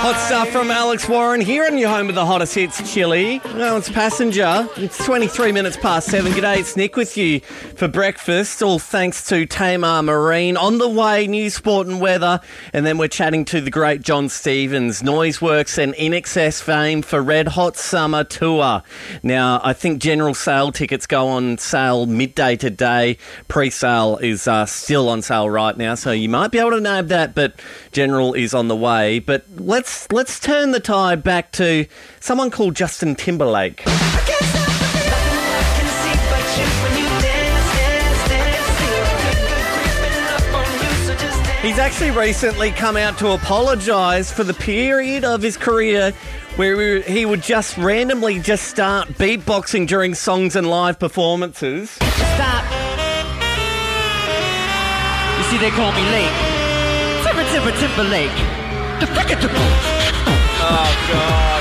Hot stuff from Alex Warren here on your home with the hottest hits, Chili. Well, it's Passenger. It's 23 minutes past 7. G'day, it's Nick with you for breakfast. All thanks to Tamar Marine. On the way, news, sport and weather. And then we're chatting to the great John Stevens, Noiseworks and INXS fame for Red Hot Summer Tour. Now, I think general sale tickets go on sale midday today. Pre-sale is still on sale right now, so you might be able to nab that, but general is on the way. But let's turn the tide back to someone called Justin Timberlake. He's actually recently come out to apologise for the period of his career where he would just randomly start beatboxing during songs and live performances. Stop. You see, they call me Lake. Timberlake. Oh, God.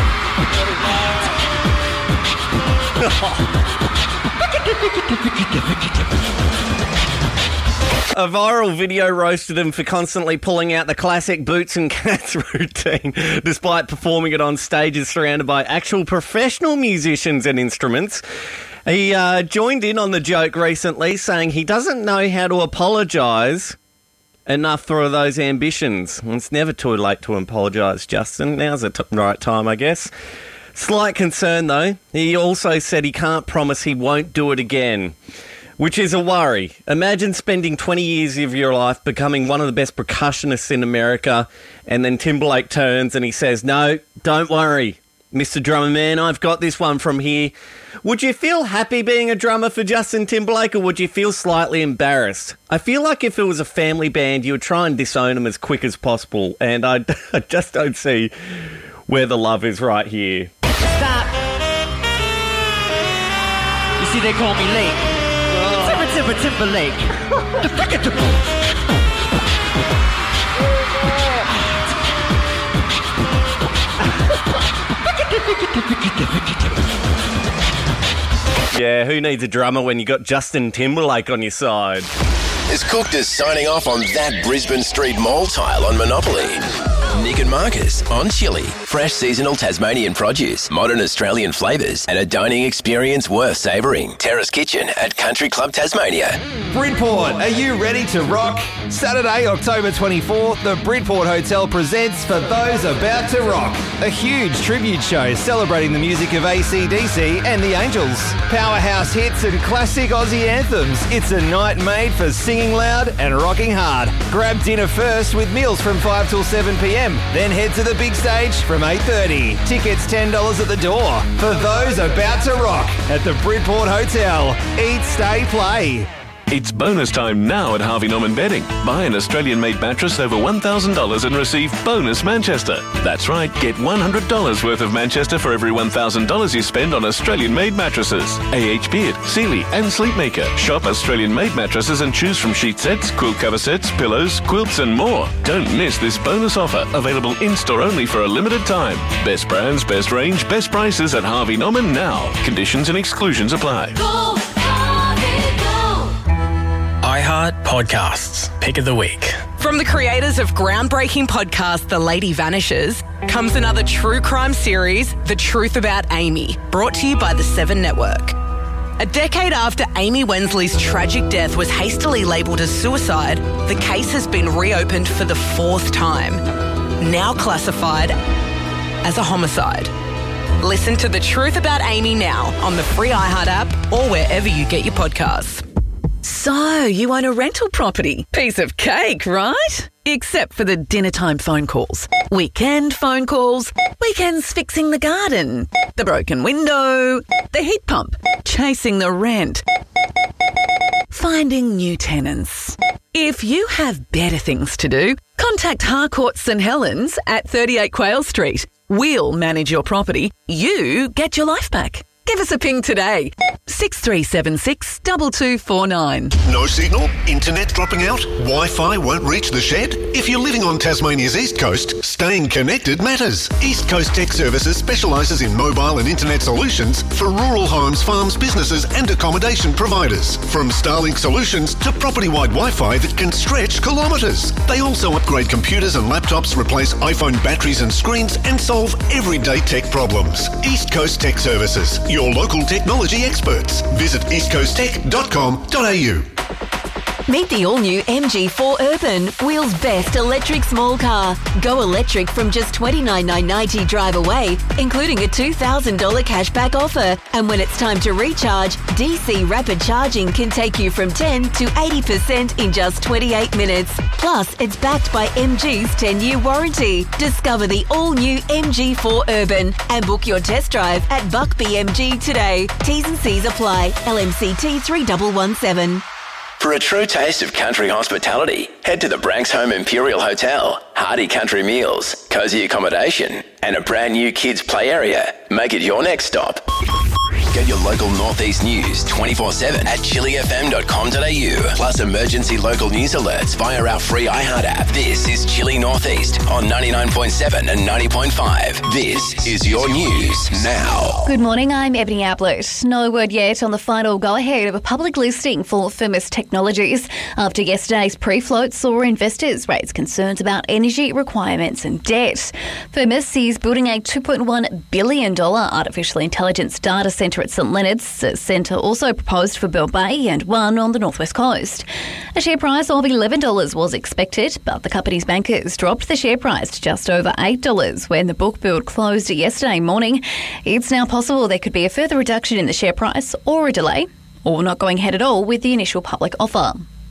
A viral video roasted him for constantly pulling out the classic boots and cats routine, despite performing it on stages surrounded by actual professional musicians and instruments. He joined in on the joke recently, saying he doesn't know how to apologise enough for those ambitions. It's never too late to apologise, Justin. Now's the right time, I guess. Slight concern, though. He also said he can't promise he won't do it again, which is a worry. Imagine spending 20 years of your life becoming one of the best percussionists in America, and then Timberlake turns and he says, "No, don't worry, Mr. Drummer Man, I've got this one from here." Would you feel happy being a drummer for Justin Timberlake, or would you feel slightly embarrassed? I feel like if it was a family band, you would try and disown them as quick as possible, and I just don't see where the love is right here. Stop. You see, they call me Lake. Timberlake. Yeah, who needs a drummer when you got Justin Timberlake on your side? As Cooked is signing off on that Brisbane Street Mall tile on Monopoly. Nick and Marcus on Chili. Fresh seasonal Tasmanian produce, modern Australian flavours, and a dining experience worth savouring. Terrace Kitchen at Country Club Tasmania. Bridport, are you ready to rock? Saturday, October 24th, the Bridport Hotel presents For Those About to Rock, a huge tribute show celebrating the music of AC/DC and the Angels. Powerhouse hits and classic Aussie anthems. It's a night made for singing loud and rocking hard. Grab dinner first with meals from 5 till 7 p.m. Then head to the big stage from 8:30. Tickets $10 at the door. For Those About to Rock at the Bridport Hotel. Eat, stay, play. It's bonus time now at Harvey Norman Bedding. Buy an Australian-made mattress over $1,000 and receive bonus Manchester. That's right, get $100 worth of Manchester for every $1,000 you spend on Australian-made mattresses. AH Beard, Sealy and Sleepmaker. Shop Australian-made mattresses and choose from sheet sets, quilt cover sets, pillows, quilts and more. Don't miss this bonus offer, available in-store only for a limited time. Best brands, best range, best prices at Harvey Norman now. Conditions and exclusions apply. Go, Harvey, go. iHeart Podcasts, Pick of the Week. From the creators of groundbreaking podcast The Lady Vanishes comes another true crime series, The Truth About Amy, brought to you by the Seven Network. A decade after Amy Wensley's tragic death was hastily labelled as suicide, the case has been reopened for the 4th time, now classified as a homicide. Listen to The Truth About Amy now on the free iHeart app or wherever you get your podcasts. So, you own a rental property. Piece of cake, right? Except for the dinner-time phone calls. Weekend phone calls. Weekends fixing the garden. The broken window. The heat pump. Chasing the rent. Finding new tenants. If you have better things to do, contact Harcourt St Helens at 38 Quayle Street. We'll manage your property. You get your life back. Give us a ping today. 6376 2249. No signal? Internet dropping out? Wi-Fi won't reach the shed? If you're living on Tasmania's East Coast, staying connected matters. East Coast Tech Services specialises in mobile and internet solutions for rural homes, farms, businesses and accommodation providers. From Starlink solutions to property-wide Wi-Fi that can stretch kilometres. They also upgrade computers and laptops, replace iPhone batteries and screens and solve everyday tech problems. East Coast Tech Services, your local technology experts. Visit eastcoasttech.com.au. Meet the all-new MG4 Urban, Wheels' best electric small car. Go electric from just $29,990 drive away, including a $2,000 cashback offer. And when it's time to recharge, DC Rapid Charging can take you from 10 to 80% in just 28 minutes. Plus, it's backed by MG's 10-year warranty. Discover the all-new MG4 Urban and book your test drive at Buck BMG today. T's and C's apply. LMCT 3117. For a true taste of country hospitality, head to the Branxholme Imperial Hotel. Hearty country meals, cosy accommodation, and a brand new kids' play area. Make it your next stop. Get your local Northeast news 24/7 at chilifm.com.au. Plus emergency local news alerts via our free iHeart app. This is Chili Northeast on 99.7 and 90.5. This is your news now. Good morning, I'm Ebony Ablett. No word yet on the final go-ahead of a public listing for Firmus Technologies after yesterday's pre-float saw investors raise concerns about energy requirements and debt. Firmus is building a $2.1 billion artificial intelligence data centre at St Leonard's. A centre also proposed for Bell Bay and one on the northwest coast. A share price of $11 was expected, but the company's bankers dropped the share price to just over $8 when the book build closed yesterday morning. It's now possible there could be a further reduction in the share price or a delay, or not going ahead at all with the initial public offer.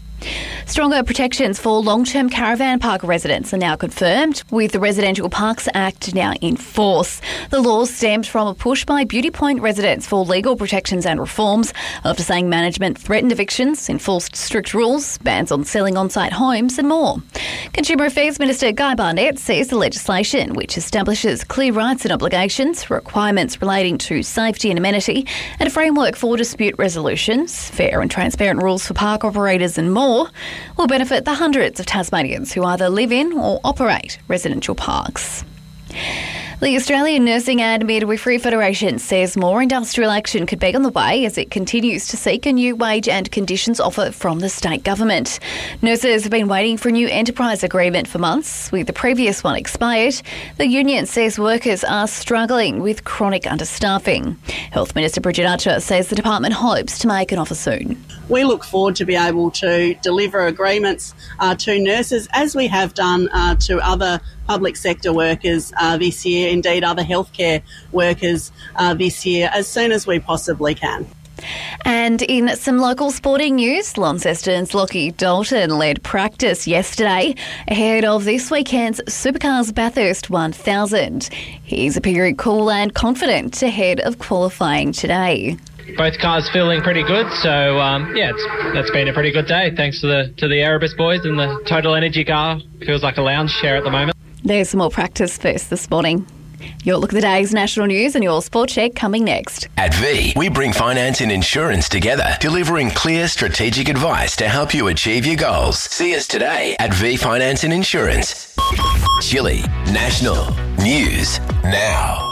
Stronger protections for long-term caravan park residents are now confirmed, with the Residential Parks Act now in force. The law stemmed from a push by Beauty Point residents for legal protections and reforms after saying management threatened evictions, enforced strict rules, bans on selling on-site homes and more. Consumer Affairs Minister Guy Barnett says the legislation, which establishes clear rights and obligations, requirements relating to safety and amenity, and a framework for dispute resolutions, fair and transparent rules for park operators and more, will benefit the hundreds of Tasmanians who either live in or operate residential parks. The Australian Nursing and Midwifery Federation says more industrial action could be on the way as it continues to seek a new wage and conditions offer from the state government. Nurses have been waiting for a new enterprise agreement for months, with the previous one expired. The union says workers are struggling with chronic understaffing. Health Minister Bridget Archer says the department hopes to make an offer soon. We look forward to be able to deliver agreements to nurses, as we have done to other public sector workers this year, indeed other healthcare workers this year, as soon as we possibly can. And in some local sporting news, Launceston's Lockie Dalton led practice yesterday ahead of this weekend's Supercars Bathurst 1000. He's appearing cool and confident ahead of qualifying today. Both cars feeling pretty good, so that's been a pretty good day. Thanks to the Erebus boys and the Total Energy car. Feels like a lounge chair at the moment. There's some more practice first this morning. Your look at the day's national news and your sport check coming next. At V, we bring finance and insurance together, delivering clear strategic advice to help you achieve your goals. See us today at V Finance and Insurance. Chile National News Now.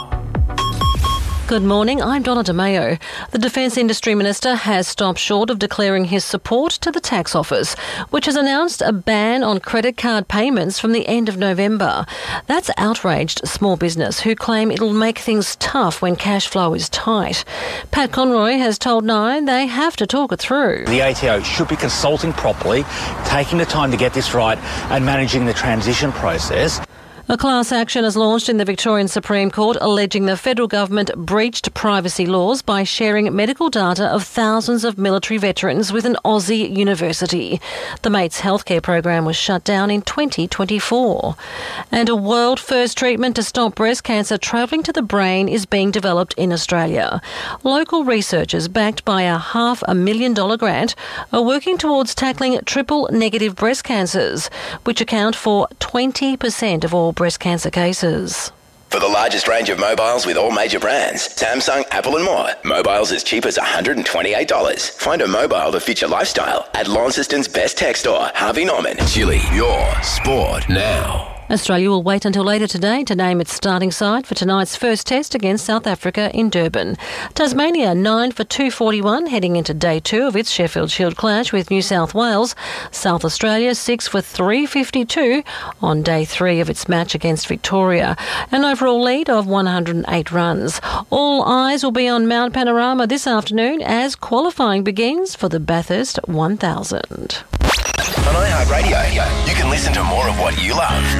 Good morning, I'm Donna DeMayo. The Defence Industry Minister has stopped short of declaring his support to the Tax Office, which has announced a ban on credit card payments from the end of November. That's outraged small business who claim it'll make things tough when cash flow is tight. Pat Conroy has told Nine they have to talk it through. The ATO should be consulting properly, taking the time to get this right and managing the transition process. A class action is launched in the Victorian Supreme Court alleging the federal government breached privacy laws by sharing medical data of thousands of military veterans with an Aussie university. The Mates healthcare program was shut down in 2024. And a world-first treatment to stop breast cancer travelling to the brain is being developed in Australia. Local researchers, backed by a $500,000 grant, are working towards tackling triple-negative breast cancers, which account for 20% of all breast cancer cases. For the largest range of mobiles with all major brands, Samsung, Apple and more, mobiles as cheap as $128. Find a mobile that fits your lifestyle at Launceston's best tech store, Harvey Norman. Chili, your sport now. Australia will wait until later today to name its starting side for tonight's first test against South Africa in Durban. Tasmania 9 for 241 heading into day 2 of its Sheffield Shield clash with New South Wales. South Australia 6 for 352 on day 3 of its match against Victoria. An overall lead of 108 runs. All eyes will be on Mount Panorama this afternoon as qualifying begins for the Bathurst 1000. On iHeartRadio, you can listen to more of what you love